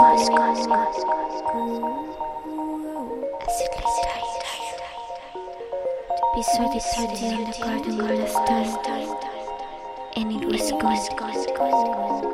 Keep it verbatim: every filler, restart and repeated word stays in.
Be sweaty, sweaty on the garden on the stars, and it was gone.